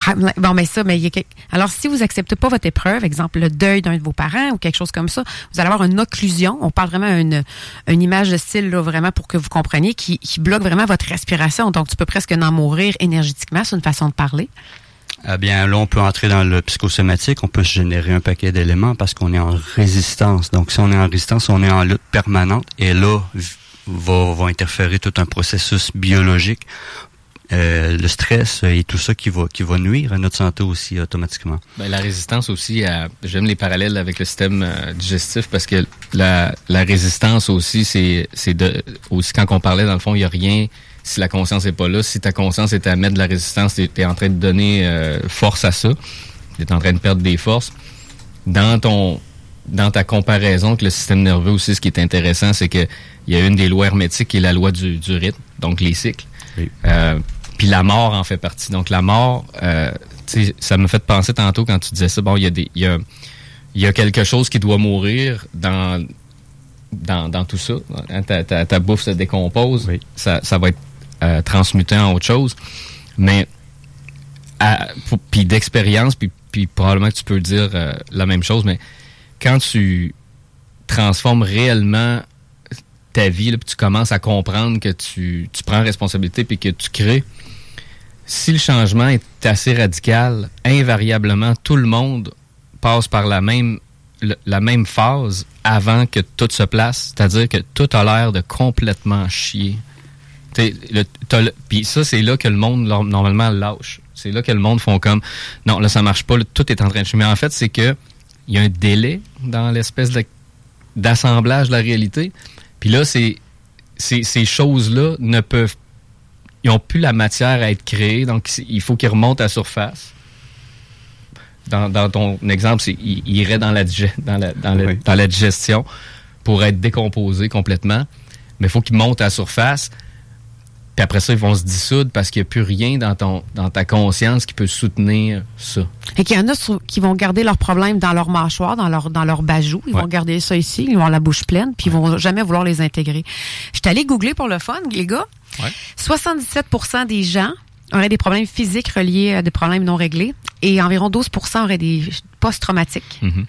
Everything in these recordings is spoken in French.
Bon, mais ça, mais alors, si vous acceptez pas votre épreuve, exemple, le deuil d'un de vos parents ou quelque chose comme ça, vous allez avoir une occlusion. On parle vraiment d'une image de style, là, vraiment, pour que vous compreniez, qui bloque vraiment votre respiration. Donc, tu peux presque en mourir énergétiquement. C'est une façon de parler. Eh bien, là, on peut entrer dans le psychosomatique. On peut se générer un paquet d'éléments parce qu'on est en résistance. Donc, si on est en résistance, on est en lutte permanente. Et là, va interférer tout un processus biologique. Le stress et tout ça qui va nuire à notre santé aussi automatiquement. Ben, la résistance aussi, j'aime les parallèles avec le système digestif parce que la résistance aussi, c'est aussi quand on parlait, dans le fond, il n'y a rien si la conscience n'est pas là. Si ta conscience est à mettre de la résistance, tu es en train de donner force à ça. Tu es en train de perdre des forces. Dans ta comparaison avec le système nerveux aussi, ce qui est intéressant, c'est que il y a une des lois hermétiques qui est la loi du rythme, donc les cycles. Oui. Puis la mort en fait partie. Donc la mort, ça me fait penser tantôt quand tu disais ça. Bon, il y a quelque chose qui doit mourir dans tout ça. Hein, ta bouffe se décompose, oui. Ça va être transmuté en autre chose. Mais puis d'expérience, puis probablement que tu peux dire la même chose. Mais quand tu transformes réellement ta vie, là, puis tu commences à comprendre que tu prends responsabilité puis que tu crées. Si le changement est assez radical, invariablement, tout le monde passe par la même phase avant que tout se place. C'est-à-dire que tout a l'air de complètement chier. Puis ça, c'est là que le monde, normalement, lâche. C'est là que le monde font comme, non, là, ça marche pas, là, tout est en train de chier. Mais en fait, c'est que il y a un délai dans l'espèce d'assemblage de la réalité. Puis là, ces choses-là ils n'ont plus la matière à être créées, donc il faut qu'ils remontent à la surface. Dans ton exemple, il irait dans la digestion pour être décomposés complètement, mais il faut qu'ils montent à la surface, puis après ça, ils vont se dissoudre parce qu'il n'y a plus rien dans ta conscience qui peut soutenir ça. Et qu'il y en a qui vont garder leurs problèmes dans leur mâchoire, dans leur bajou. Ils vont garder ça ici, ils vont avoir la bouche pleine, puis ils vont jamais vouloir les intégrer. Je suis allée googler pour le fun, les gars. Ouais. 77% des gens auraient des problèmes physiques reliés à des problèmes non réglés et environ 12% auraient des post-traumatiques. Mm-hmm.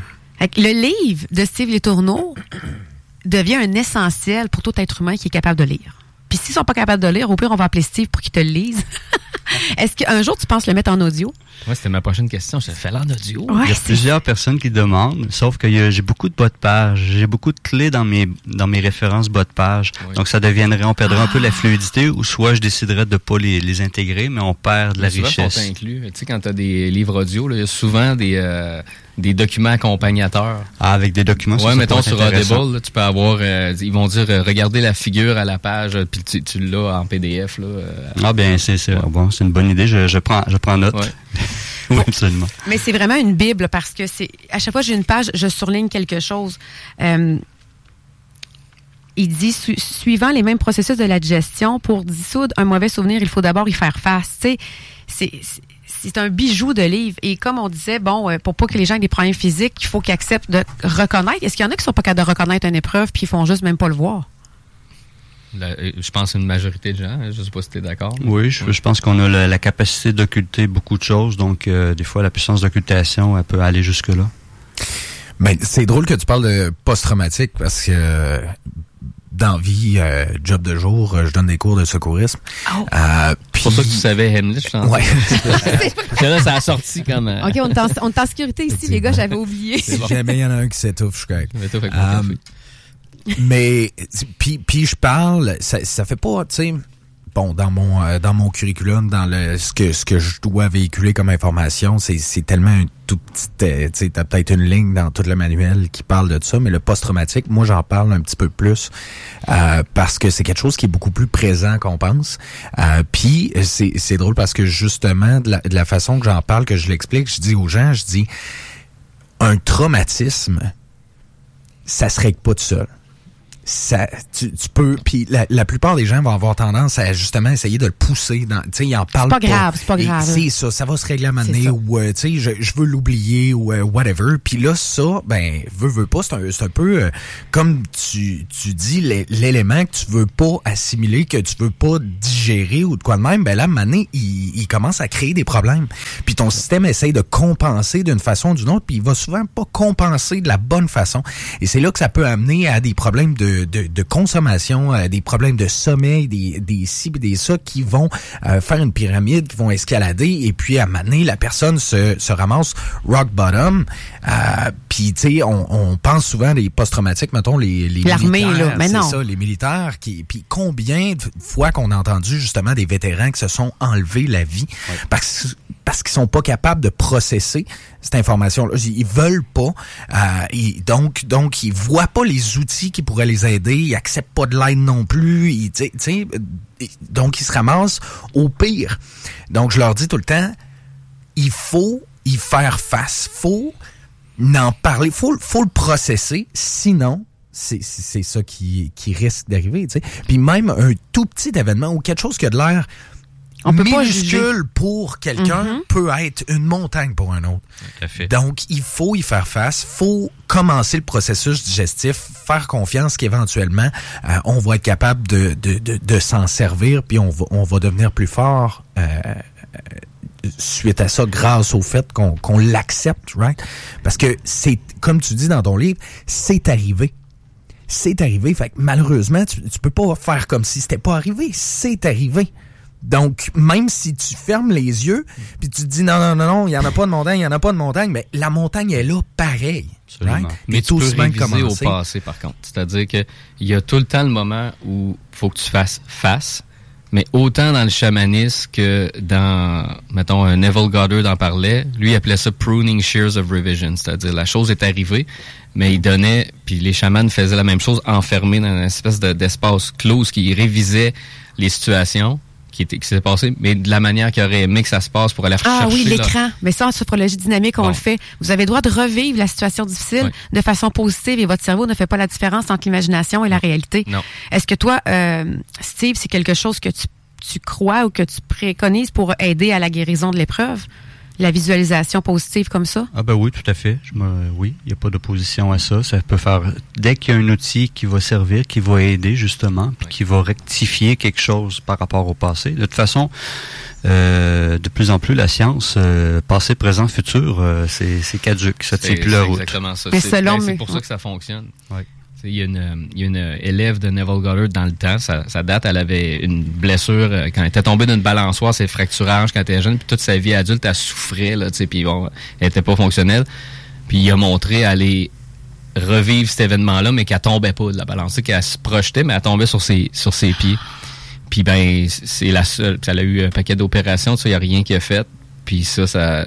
Le livre de Steve Letourneau devient un essentiel pour tout être humain qui est capable de lire. Puis s'ils sont pas capables de lire, au pire, on va appeler Steve pour qu'il te le lise. Est-ce qu'un jour, tu penses le mettre en audio? Oui, c'était ma prochaine question. Je fais en audio. Ouais, il y a plusieurs personnes qui demandent, sauf que j'ai beaucoup de bas de page. J'ai beaucoup de clés dans mes références bas de page. Oui. Donc, on perdrait un peu la fluidité, ou soit je déciderais de pas les intégrer, mais on perd de la richesse. Souvent, tu sais, quand tu as des livres audio, il y a souvent des documents accompagnateurs. Ah, avec des documents. Ouais, mettons sur Audible, là, tu peux avoir, ils vont dire, regardez la figure à la page, puis tu l'as en PDF, là. Ah, bien, c'est bon, c'est une bonne idée. Je prends note. Ouais. Oui, absolument. Mais c'est vraiment une bible parce que à chaque fois que j'ai une page, je surligne quelque chose. Il dit, suivant les mêmes processus de la digestion, pour dissoudre un mauvais souvenir, il faut d'abord y faire face. Tu sais, c'est un bijou de livre. Et comme on disait, pour pas que les gens aient des problèmes physiques, il faut qu'ils acceptent de reconnaître. Est-ce qu'il y en a qui sont pas capables de reconnaître une épreuve puis ils font juste même pas le voir? Je pense une majorité de gens. Je ne sais pas si tu es d'accord. Oui, je pense qu'on a la capacité d'occulter beaucoup de choses. Donc, des fois, la puissance d'occultation, elle peut aller jusque-là. Mais c'est drôle que tu parles de post-traumatique parce que dans la vie, job de jour, je donne des cours de secourisme. Oh. C'est pour ça que tu savais Heimlich, je pense. Ouais. Là, ça a sorti comme... OK, on est en sécurité ici, les gars, j'avais oublié. Si jamais il y en a un qui s'étouffe, je suis correct. Mais puis je parle, ça fait pas, tu sais, bon, dans mon curriculum, dans ce que je dois véhiculer comme information, c'est tellement un tout petit, tu sais, t'as peut-être une ligne dans tout le manuel qui parle de ça, mais le post-traumatique, moi j'en parle un petit peu plus parce que c'est quelque chose qui est beaucoup plus présent qu'on pense. Puis c'est drôle parce que justement de la façon que j'en parle, que je l'explique, je dis aux gens, un traumatisme, ça se règle pas tout seul. tu peux, puis la plupart des gens vont avoir tendance à justement essayer de le pousser dans, tu sais, ils en parlent pas. C'est pas grave. C'est ça va se régler à un moment donné, ou tu sais, je veux l'oublier ou whatever. Puis là, ça, ben veux pas, c'est un peu comme tu dis l'élément que tu veux pas assimiler, que tu veux pas digérer ou de quoi de même. Ben là, à un moment donné, il commence à créer des problèmes. Puis ton système essaye de compenser d'une façon ou d'une autre, puis il va souvent pas compenser de la bonne façon. Et c'est là que ça peut amener à des problèmes de consommation, des problèmes de sommeil, des ci et des ça qui vont faire une pyramide, qui vont escalader, et puis à un moment donné, la personne se ramasse rock bottom. Puis tu sais, on pense souvent les post-traumatiques, mettons les l'armée, militaires, là, mais non. c'est ça, les militaires puis combien de fois qu'on a entendu justement des vétérans qui se sont enlevés la vie parce qu'ils sont pas capables de processer cette information-là. Ils veulent pas. Donc, ils voient pas les outils qui pourraient les aider. Ils acceptent pas de l'aide non plus. Donc, ils se ramassent au pire. Donc, je leur dis tout le temps, il faut y faire face. Faut en parler. Faut le processer. Sinon, c'est ça qui risque d'arriver. T'sais. Puis même un tout petit événement ou quelque chose qui a de l'air minuscule pour quelqu'un peut être une montagne pour un autre. Tout à fait. Donc, il faut y faire face. Faut commencer le processus digestif, faire confiance qu'éventuellement, on va être capable de s'en servir, puis on va devenir plus fort suite à ça, grâce au fait qu'on l'accepte, right? Parce que c'est, comme tu dis dans ton livre, c'est arrivé. C'est arrivé. Fait que malheureusement, tu peux pas faire comme si c'était pas arrivé. C'est arrivé. Donc, même si tu fermes les yeux, puis tu te dis non, il y en a pas de montagne, mais la montagne est là pareil. Right? Mais tu peux réviser au passé, par contre. C'est-à-dire que il y a tout le temps le moment où il faut que tu fasses face, mais autant dans le chamanisme que dans, mettons, Neville Goddard en parlait, lui il appelait ça pruning shears of revision, c'est-à-dire la chose est arrivée, mais il donnait, puis les chamans faisaient la même chose, enfermés dans une espèce d'espace close qui révisait les situations qui s'est passé, mais de la manière qu'il aurait aimé que ça se passe pour aller chercher. Ah oui, l'écran. Mais ça, en sophrologie dynamique, on le fait. Vous avez le droit de revivre la situation difficile de façon positive et votre cerveau ne fait pas la différence entre l'imagination et la réalité. Non. Est-ce que toi, Steve, c'est quelque chose que tu crois ou que tu préconises pour aider à la guérison de l'épreuve? La visualisation positive comme ça? Ah ben oui, tout à fait. Oui, il n'y a pas d'opposition à ça. Ça peut faire... Dès qu'il y a un outil qui va servir, qui va aider justement, puis qui va rectifier quelque chose par rapport au passé. De toute façon, de plus en plus, la science, passé, présent, futur, c'est caduque. Ça ne tient plus la route. C'est exactement ça. C'est pour ça que ça fonctionne. Ouais. Il y a une élève de Neville Goddard dans le temps, ça date, elle avait une blessure quand elle était tombée d'une balançoire, c'est fracturage quand elle était jeune, puis toute sa vie adulte, elle souffrait, là, tu sais, puis bon, elle était pas fonctionnelle. Puis il a montré à aller revivre cet événement-là, mais qu'elle tombait pas de la balançoire, qu'elle se projetait, mais elle tombait sur ses pieds. Puis ben, c'est la seule. Elle a eu un paquet d'opérations, il n'y a rien qui a fait. Puis ça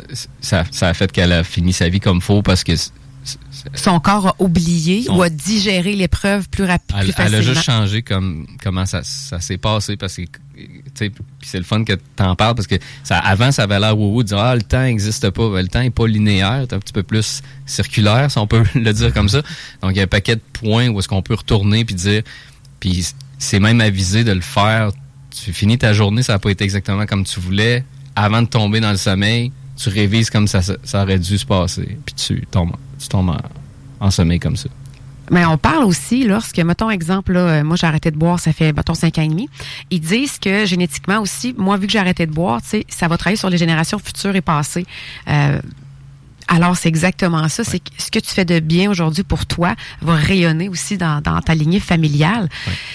a fait qu'elle a fini sa vie comme faux parce que son corps a oublié ou a digéré l'épreuve plus rapidement. Elle a juste changé comment ça s'est passé parce que c'est le fun que t'en parles parce que avant ça avait l'air wouhou de dire le temps n'existe pas, le temps est pas linéaire, c'est un petit peu plus circulaire si on peut le dire comme ça. Donc il y a un paquet de points où est-ce qu'on peut retourner puis dire puis c'est même avisé de le faire. Tu finis ta journée, ça n'a pas été exactement comme tu voulais. Avant de tomber dans le sommeil, tu révises comme ça aurait dû se passer puis tu tombes en sommeil comme ça. Mais on parle aussi, lorsque, mettons exemple, là, moi j'ai arrêté de boire, ça fait, mettons, 5 ans et demi. Ils disent que génétiquement aussi, moi vu que j'ai arrêté de boire, tu sais, ça va travailler sur les générations futures et passées. Alors c'est exactement ça. C'est que ce que tu fais de bien aujourd'hui pour toi va rayonner aussi dans ta lignée familiale.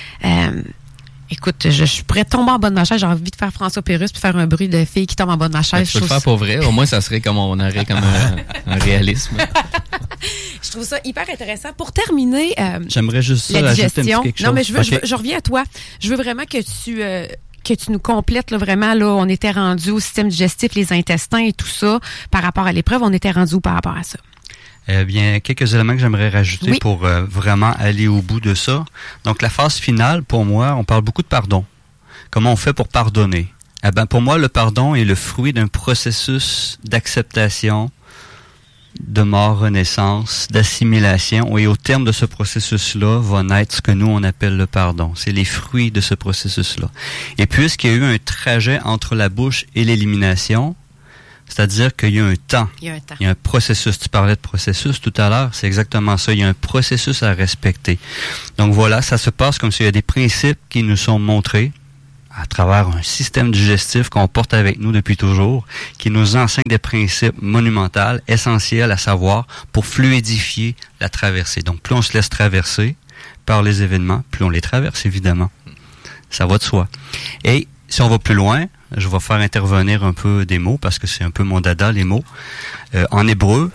Écoute, je pourrais tomber en bas de ma chaise. J'ai envie de faire François Pérusse puis faire un bruit de fille qui tombe en bas de ma chaise. Tu peux le faire pour vrai. Au moins, ça serait comme on aurait comme un réalisme. Je trouve ça hyper intéressant. Pour terminer, j'aimerais juste la digestion. Quelque chose. Non, mais je reviens à toi. Je veux vraiment que tu nous complètes là, vraiment. Là, on était rendu au système digestif, les intestins et tout ça. Par rapport à l'épreuve, on était rendu où par rapport à ça? Eh bien, quelques éléments que j'aimerais rajouter pour vraiment aller au bout de ça. Donc, la phase finale, pour moi, on parle beaucoup de pardon. Comment on fait pour pardonner? Eh bien, pour moi, le pardon est le fruit d'un processus d'acceptation de mort, renaissance, d'assimilation. Et au terme de ce processus-là, va naître ce que nous, on appelle le pardon. C'est les fruits de ce processus-là. Et puisqu'il y a eu un trajet entre la bouche et l'élimination, c'est-à-dire qu'il y a un temps. Il y a un processus. Tu parlais de processus tout à l'heure. C'est exactement ça. Il y a un processus à respecter. Donc voilà, ça se passe comme s'il y a des principes qui nous sont montrés à travers un système digestif qu'on porte avec nous depuis toujours, qui nous enseigne des principes monumentaux, essentiels à savoir pour fluidifier la traversée. Donc, plus on se laisse traverser par les événements, plus on les traverse, évidemment. Ça va de soi. Et si on va plus loin, je vais faire intervenir un peu des mots, parce que c'est un peu mon dada, les mots. En hébreu,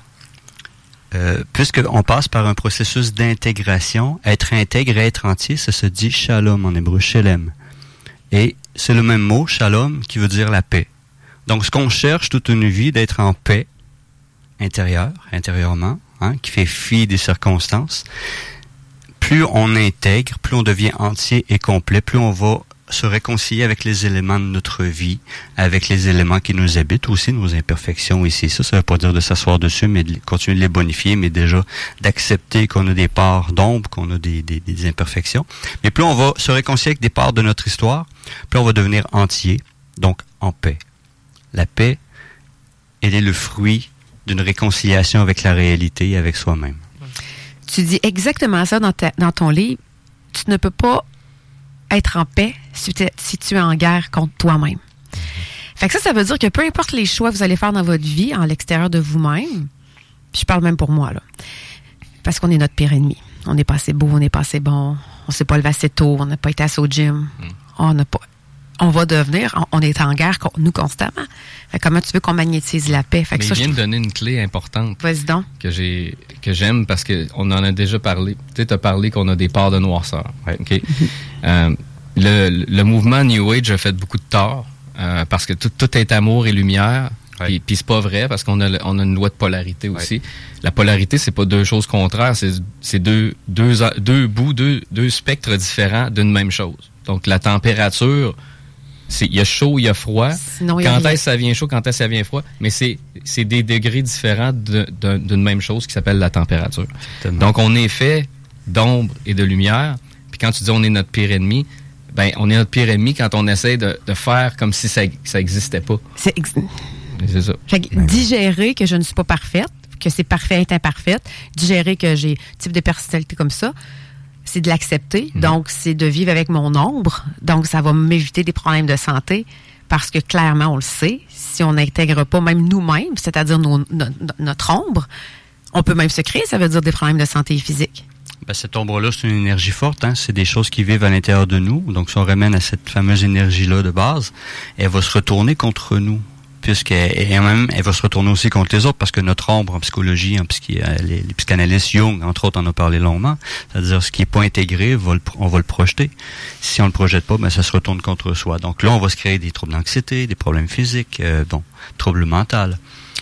puisqu'on passe par un processus d'intégration, être intègre et être entier, ça se dit shalom en hébreu, shelem. Et c'est le même mot, shalom, qui veut dire la paix. Donc, ce qu'on cherche toute une vie, d'être en paix intérieurement, qui fait fi des circonstances, plus on intègre, plus on devient entier et complet, plus on va se réconcilier avec les éléments de notre vie, avec les éléments qui nous habitent, aussi nos imperfections ici. Ça veut pas dire de s'asseoir dessus, mais de continuer de les bonifier, mais déjà d'accepter qu'on a des parts d'ombre, qu'on a des imperfections. Mais plus on va se réconcilier avec des parts de notre histoire, plus on va devenir entier, donc en paix. La paix, elle est le fruit d'une réconciliation avec la réalité et avec soi-même. Tu dis exactement ça dans ton livre. Tu ne peux pas être en paix si tu es en guerre contre toi-même. Fait que ça veut dire que peu importe les choix que vous allez faire dans votre vie, en l'extérieur de vous-même, puis je parle même pour moi, là, parce qu'on est notre pire ennemi. On n'est pas assez beau, on n'est pas assez bon, on s'est pas levé assez tôt, on n'a pas été assez au gym, on va devenir, on est en guerre contre nous constamment. Fait que comment tu veux qu'on magnétise la paix? Fait que mais ça, il vient de donner une clé importante. Vas-y donc. Que j'aime parce qu'on en a déjà parlé. Tu sais, tu as parlé qu'on a des parts de noirceur. Ouais. Okay? Le mouvement New Age a fait beaucoup de tort parce que tout est amour et lumière. Ouais. Puis c'est pas vrai parce qu'on a une loi de polarité aussi. Ouais. La polarité, c'est pas deux choses contraires, c'est deux bouts, deux spectres différents d'une même chose. Donc la température, il y a chaud, il y a froid. Sinon, quand est-ce que ça vient chaud, quand est-ce que ça vient froid? Mais c'est des degrés différents d'une même chose qui s'appelle la température. Exactement. Donc, on est fait d'ombre et de lumière. Puis quand tu dis on est notre pire ennemi, ben on est notre pire ennemi quand on essaie de faire comme si ça n'existait pas. C'est ça. Fait que digérer que je ne suis pas parfaite, que c'est parfait être imparfaite, digérer que j'ai type de personnalité comme ça, c'est de l'accepter. Donc, c'est de vivre avec mon ombre. Donc, ça va m'éviter des problèmes de santé parce que clairement, on le sait, si on n'intègre pas même nous-mêmes, c'est-à-dire notre ombre, on peut même se créer, ça veut dire des problèmes de santé physique. Ben, cette ombre-là, c'est une énergie forte. C'est des choses qui vivent à l'intérieur de nous. Donc, si on ramène à cette fameuse énergie-là de base, elle va se retourner contre nous. Elle va se retourner aussi contre les autres parce que notre ombre en psychologie, les psychanalystes Jung, entre autres, en a parlé longuement. C'est-à-dire ce qui n'est pas intégré, on va le projeter. Si on le projette pas, ben ça se retourne contre soi. Donc là, on va se créer des troubles d'anxiété, des problèmes physiques, troubles mentaux.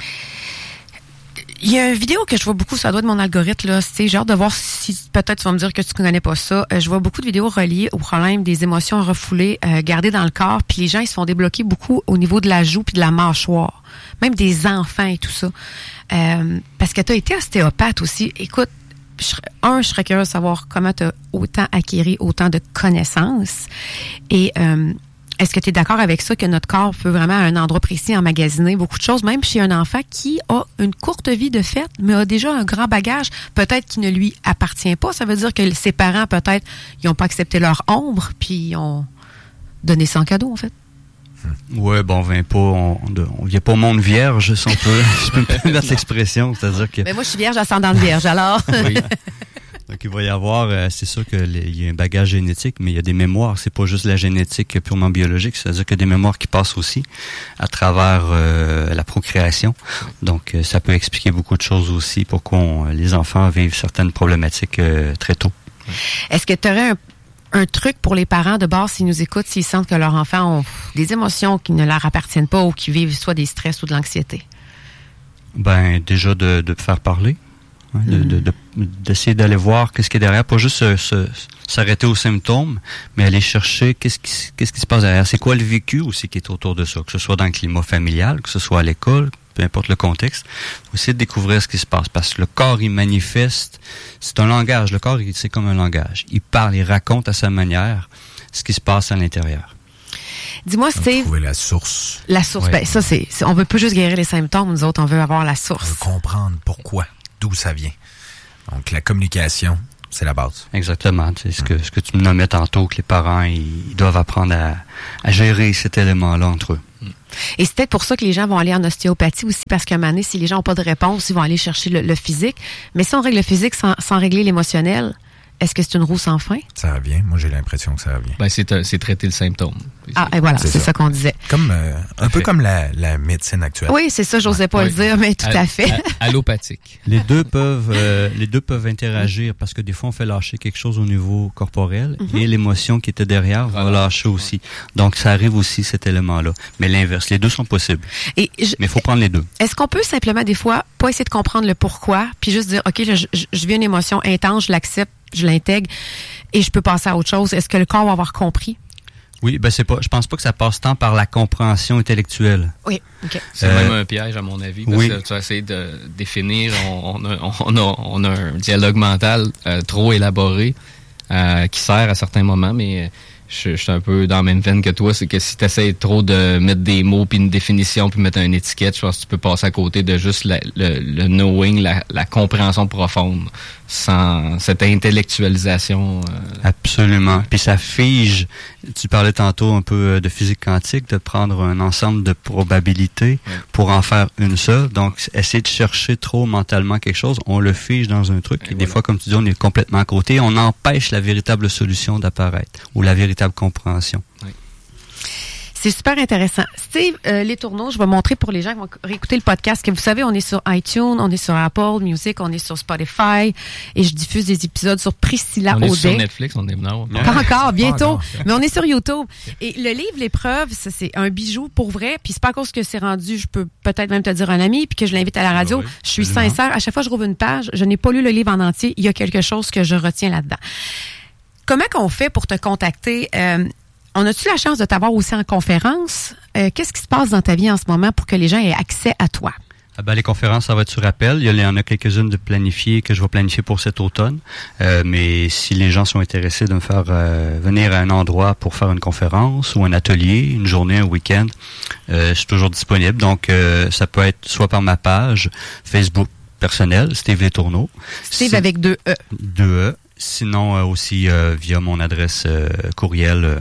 Il y a une vidéo que je vois beaucoup, ça doit être mon algorithme, là. C'est genre de voir si peut-être tu vas me dire que tu ne connais pas ça. Je vois beaucoup de vidéos reliées au problème des émotions refoulées, gardées dans le corps, puis les gens, ils se font débloquer beaucoup au niveau de la joue puis de la mâchoire. Même des enfants et tout ça. Parce que tu as été ostéopathe aussi. Écoute, je serais curieuse de savoir comment tu as autant acquis autant de connaissances. Et est-ce que tu es d'accord avec ça, que notre corps peut vraiment, à un endroit précis, emmagasiner beaucoup de choses, même chez un enfant qui a une courte vie de fait, mais a déjà un grand bagage, peut-être qui ne lui appartient pas. Ça veut dire que ses parents, peut-être, ils n'ont pas accepté leur ombre, puis ils ont donné ça en cadeau, en fait. Ouais, bon, on vient pas au monde vierge, si on peut, je peux me permettre l'expression, c'est-à-dire que... Mais moi, je suis vierge ascendante vierge, alors... Oui. Donc, il va y avoir, c'est sûr qu'il y a un bagage génétique, mais il y a des mémoires. C'est pas juste la génétique purement biologique, c'est-à-dire qu'il y a des mémoires qui passent aussi à travers la procréation. Donc, ça peut expliquer beaucoup de choses aussi pourquoi les enfants vivent certaines problématiques très tôt. Est-ce que tu aurais un truc pour les parents de base s'ils nous écoutent, s'ils sentent que leurs enfants ont des émotions qui ne leur appartiennent pas ou qui vivent soit des stress ou de l'anxiété? Ben, déjà de faire parler. D'essayer d'aller voir qu'est-ce qui est derrière, pas juste s'arrêter aux symptômes, mais aller chercher qu'est-ce qui se passe derrière. C'est quoi le vécu aussi qui est autour de ça, que ce soit dans le climat familial, que ce soit à l'école, peu importe le contexte. Il faut essayer de découvrir ce qui se passe, parce que le corps, il manifeste, c'est un langage. Le corps, c'est comme un langage. Il parle, il raconte à sa manière ce qui se passe à l'intérieur. Dis-moi, Steve. Trouver la source. La source, ouais. ben ça, on veut pas juste guérir les symptômes, nous autres, on veut avoir la source. On veut comprendre pourquoi, d'où ça vient. Donc, la communication, c'est la base. Exactement. C'est ce que tu me nommais tantôt, que les parents, ils doivent apprendre à gérer cet élément-là entre eux. Et c'est peut-être pour ça que les gens vont aller en ostéopathie aussi, parce qu'à un moment donné, si les gens n'ont pas de réponse, ils vont aller chercher le physique. Mais si on règle le physique sans régler l'émotionnel, est-ce que c'est une roue sans fin? Ça revient. Moi, j'ai l'impression que ça revient. Ben, c'est traiter le symptôme. Ah, et voilà, c'est ça qu'on disait. Comme un peu comme la médecine actuelle. Oui, c'est ça, j'osais pas le dire, mais tout à fait. Allopathique. Les deux peuvent interagir, parce que des fois, on fait lâcher quelque chose au niveau corporel et l'émotion qui était derrière va lâcher aussi. Donc, ça arrive aussi, cet élément-là. Mais l'inverse, les deux sont possibles. Mais il faut prendre les deux. Est-ce qu'on peut simplement, des fois, pas essayer de comprendre le pourquoi, puis juste dire, OK, là, je vis une émotion intense, je l'accepte, je l'intègre et je peux passer à autre chose. Est-ce que le corps va avoir compris? Oui, ben je pense pas que ça passe tant par la compréhension intellectuelle. Oui, OK. C'est même un piège, à mon avis, parce que tu vas essayer de définir, on a un dialogue mental trop élaboré qui sert à certains moments, mais je suis un peu dans la même veine que toi, c'est que si tu essaies trop de mettre des mots, puis une définition, puis mettre une étiquette, je pense que tu peux passer à côté de juste le knowing, la compréhension profonde, sans cette intellectualisation. Absolument. Puis ça fige, tu parlais tantôt un peu de physique quantique, de prendre un ensemble de probabilités pour en faire une seule. Donc, essayer de chercher trop mentalement quelque chose, on le fige dans un truc. Et des fois, comme tu dis, on est complètement à côté. On empêche la véritable solution d'apparaître, ou la véritable compréhension. Oui. C'est super intéressant. Steve, Les Tourneaux, je vais montrer pour les gens qui vont réécouter le podcast que vous savez, on est sur iTunes, on est sur Apple Music, on est sur Spotify et je diffuse des épisodes sur Priscilla Audet. On est sur Netflix, on est maintenant. Pas encore, bientôt. Mais on est sur YouTube. Et le livre L'épreuve, ça, c'est un bijou pour vrai. Puis c'est pas à cause que c'est rendu, je peux peut-être même te dire un ami, puis que je l'invite à la radio. Oui, je suis sincère. À chaque fois que je rouvre une page, je n'ai pas lu le livre en entier. Il y a quelque chose que je retiens là-dedans. Comment qu'on fait pour te contacter? On a-tu la chance de t'avoir aussi en conférence? Qu'est-ce qui se passe dans ta vie en ce moment pour que les gens aient accès à toi? Les conférences, ça va être sur appel. Il y en a quelques-unes de planifiées que je vais planifier pour cet automne. Mais si les gens sont intéressés de me faire venir à un endroit pour faire une conférence ou un atelier, une journée, un week-end, je suis toujours disponible. Donc, ça peut être soit par ma page Facebook personnelle, Steve Les Tourneaux. Steve avec 2 E. 2 E. Sinon, aussi via mon adresse courriel,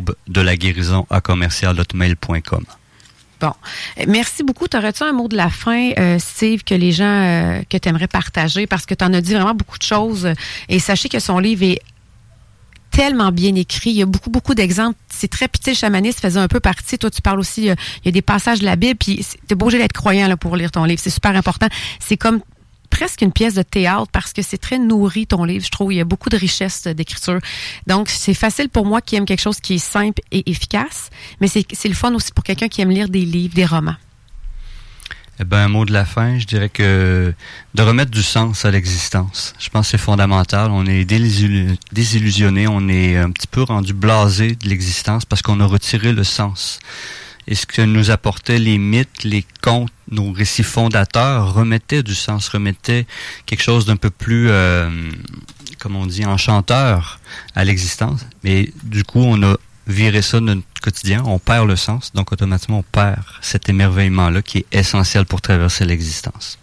l'aube-de-la-guérison@commercial.hotmail.com. Bon. Merci beaucoup. T'aurais-tu un mot de la fin, Steve, que les gens que tu aimerais partager? Parce que tu en as dit vraiment beaucoup de choses. Et sachez que son livre est tellement bien écrit. Il y a beaucoup, beaucoup d'exemples. C'est très petit. Le chamanisme faisait un peu partie. Toi, tu parles aussi, il y a des passages de la Bible, puis t'es pas obligé d'être croyant là, pour lire ton livre. C'est super important. C'est comme presque une pièce de théâtre parce que c'est très nourri, ton livre, je trouve. Il y a beaucoup de richesse d'écriture. Donc, c'est facile pour moi qui aime quelque chose qui est simple et efficace, mais c'est le fun aussi pour quelqu'un qui aime lire des livres, des romans. Un mot de la fin, je dirais que de remettre du sens à l'existence. Je pense que c'est fondamental. On est désillusionné, on est un petit peu rendu blasé de l'existence parce qu'on a retiré le sens. Et ce que nous apportaient les mythes, les contes, nos récits fondateurs remettaient du sens, remettaient quelque chose d'un peu plus, comme on dit, enchanteur à l'existence. Mais du coup, on a viré ça de notre quotidien, on perd le sens, donc automatiquement on perd cet émerveillement-là qui est essentiel pour traverser l'existence.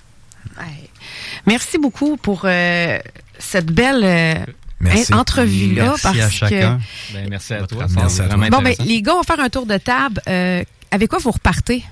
Merci beaucoup pour cette belle... entrevue-là. Merci parce à chacun. Merci à toi. Merci à toi. Bon, les gars, on va faire un tour de table. Avec quoi vous repartez?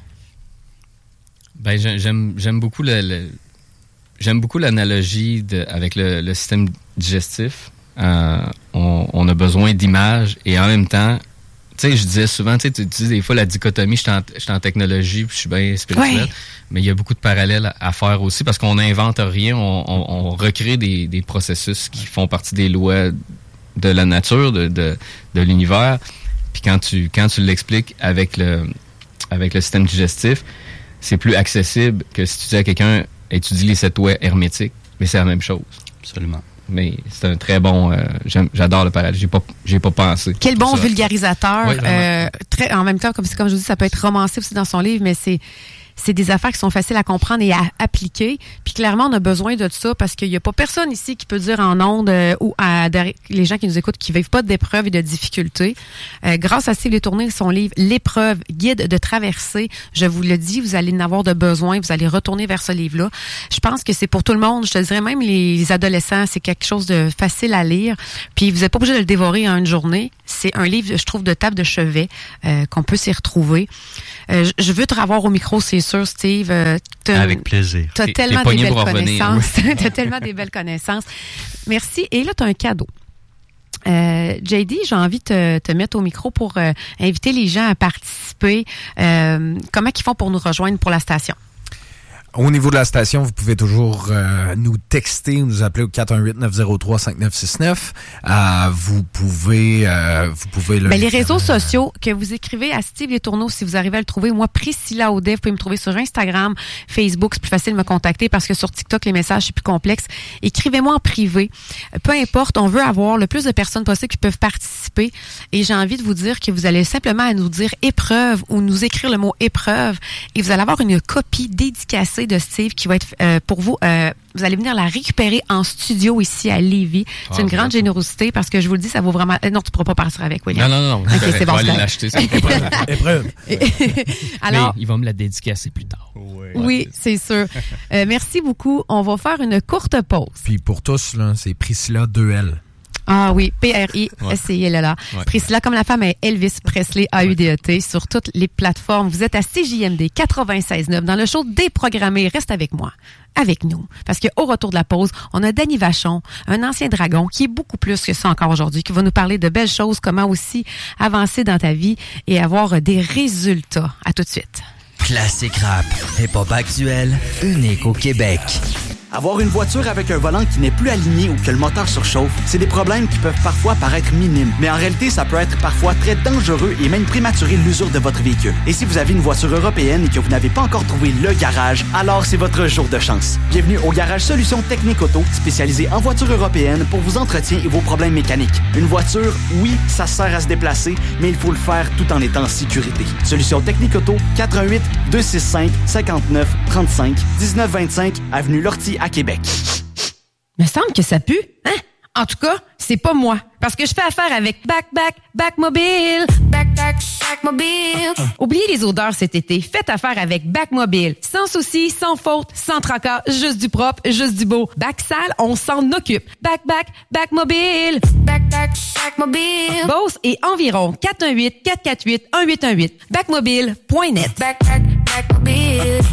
J'aime beaucoup l'analogie avec le système digestif. On a besoin d'images et en même temps, tu sais, je disais souvent, tu dis des fois la dichotomie, je suis en technologie puis je suis bien spirituel, mais il y a beaucoup de parallèles à faire aussi parce qu'on n'invente rien, on recrée des processus qui font partie des lois de la nature, de l'univers. Puis quand tu l'expliques avec le système digestif, c'est plus accessible que si tu dis à quelqu'un étudie les 7 lois hermétiques, mais c'est la même chose. Absolument. Mais c'est un très bon... j'adore le parallèle. J'ai pas pensé. Quel bon vulgarisateur. Oui, en même temps, comme je vous dis, ça peut être romancé aussi dans son livre, mais c'est c'est des affaires qui sont faciles à comprendre et à appliquer. Puis clairement, on a besoin de ça parce qu'il n'y a pas personne ici qui peut dire en ondes ou à les gens qui nous écoutent qui vivent pas d'épreuves et de difficultés. Grâce à Steve Letourneau et son livre « L'épreuve, guide de traversée », je vous le dis, vous allez en avoir de besoin, vous allez retourner vers ce livre-là. Je pense que c'est pour tout le monde. Je te dirais même les adolescents, c'est quelque chose de facile à lire. Puis vous n'êtes pas obligé de le dévorer en une journée. C'est un livre, je trouve, de table de chevet qu'on peut s'y retrouver. Je veux te revoir au micro, c'est sûr, Steve. Avec plaisir. Tu as tellement des belles connaissances. Tu as tellement des belles connaissances. Merci. Et là, tu as un cadeau. JD, j'ai envie de te mettre au micro pour inviter les gens à participer. Comment ils font pour nous rejoindre pour la station? Au niveau de la station, vous pouvez toujours nous texter ou nous appeler au 418-903-5969. Vous pouvez les réseaux sociaux que vous écrivez à Steve Letourneau, si vous arrivez à le trouver. Moi, Priscilla Audet, vous pouvez me trouver sur Instagram, Facebook, c'est plus facile de me contacter parce que sur TikTok, les messages, c'est plus complexe. Écrivez-moi en privé. Peu importe, on veut avoir le plus de personnes possible qui peuvent participer. Et j'ai envie de vous dire que vous allez simplement à nous dire épreuve ou nous écrire le mot épreuve et vous allez avoir une copie dédicacée de Steve qui va être pour vous. Vous allez venir la récupérer en studio ici à Lévis. C'est une grande générosité parce que je vous le dis, ça vaut vraiment... Non, tu ne pourras pas partir avec, William. Non. Okay, c'est bon, on va aller l'acheter. Épreuve. Alors, mais il va me la dédicacer plus tard. Oui, c'est sûr. Merci beaucoup. On va faire une courte pause. Puis pour tous, là, c'est Priscilla 2L. Ah oui, P-R-I-S-I-L-L-A. Ouais. Priscilla, comme la femme est Elvis Presley, A-U-D-E-T, sur toutes les plateformes. Vous êtes à CJMD 96.9 dans le show Déprogrammé. Reste avec moi, avec nous. Parce qu'au retour de la pause, on a Danny Vachon, un ancien dragon qui est beaucoup plus que ça encore aujourd'hui, qui va nous parler de belles choses, comment aussi avancer dans ta vie et avoir des résultats. À tout de suite. Classique rap, hip-hop actuel, unique au Québec. Avoir une voiture avec un volant qui n'est plus aligné ou que le moteur surchauffe, c'est des problèmes qui peuvent parfois paraître minimes. Mais en réalité, ça peut être parfois très dangereux et même prématurer l'usure de votre véhicule. Et si vous avez une voiture européenne et que vous n'avez pas encore trouvé le garage, alors c'est votre jour de chance. Bienvenue au Garage Solutions Techniques Auto, spécialisé en voitures européennes pour vos entretiens et vos problèmes mécaniques. Une voiture, oui, ça sert à se déplacer, mais il faut le faire tout en étant en sécurité. Solutions Techniques Auto, 418-265-5935, 1925, avenue Lortie à Québec. Me semble que ça pue, hein? En tout cas, c'est pas moi. Parce que je fais affaire avec Backmobile. Backmobile. Oubliez les odeurs cet été. Faites affaire avec Backmobile. Sans souci, sans faute, sans tracas, juste du propre, juste du beau. Back sale, on s'en occupe. Backmobile. Backmobile. Beauce et environ 418-448-1818. Backmobile.net. Backmobile.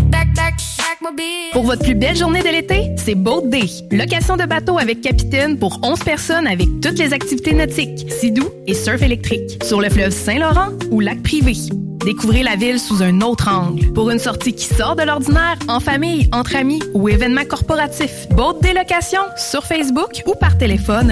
Pour votre plus belle journée de l'été, c'est Boat Day. Location de bateau avec capitaine pour 11 personnes avec toutes les activités nautiques, skidoo et surf électrique. Sur le fleuve Saint-Laurent ou lac privé. Découvrez la ville sous un autre angle. Pour une sortie qui sort de l'ordinaire, en famille, entre amis ou événements corporatifs. Boat Day Location sur Facebook ou par téléphone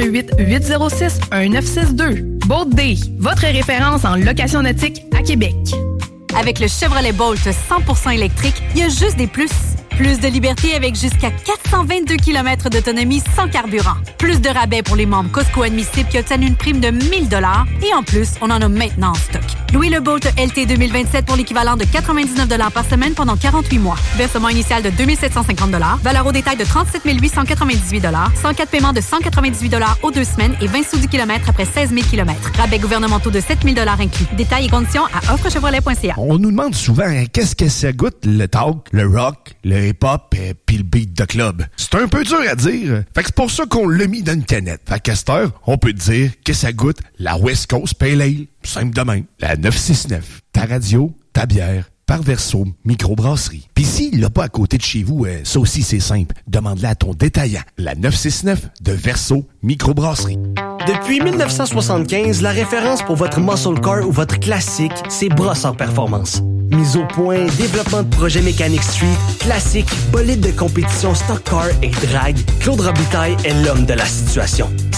418-806-1962. Boat Day, votre référence en location nautique à Québec. Avec le Chevrolet Bolt 100% électrique, il y a juste des plus. Plus de liberté avec jusqu'à 422 km d'autonomie sans carburant. Plus de rabais pour les membres Costco admissibles qui obtiennent une prime de 1 000 $. Et en plus, on en a maintenant en stock. Louez le Bolt LT 2027 pour l'équivalent de 99 $ par semaine pendant 48 mois. Versement initial de 2 750 $. Valeur au détail de 37 898 $. 104 paiements de 198 $ aux 2 semaines et 20 sous du kilomètre après 16 000 km. Rabais gouvernementaux de 7 000 $ inclus. Détails et conditions à offrechevrolet.ca. On nous demande souvent qu'est-ce que ça goûte le talk, le rock, le hip-hop puis le beat de club. C'est un peu dur à dire. Fait que c'est pour ça qu'on l'a mis dans une canette. Fait qu'à cette heure, on peut dire que ça goûte la West Coast Pale Ale. Simple de même. La 969. Ta radio, ta bière, par Verso Microbrasserie. Pis s'il l'a pas à côté de chez vous, ça aussi c'est simple. Demande-la à ton détaillant. La 969 de Verso Microbrasserie. Depuis 1975, la référence pour votre muscle car ou votre classique, c'est Brossard Performance. Mise au point, développement de projets mécaniques street, classique, bolide de compétition stock car et drag, Claude Robitaille est l'homme de la situation.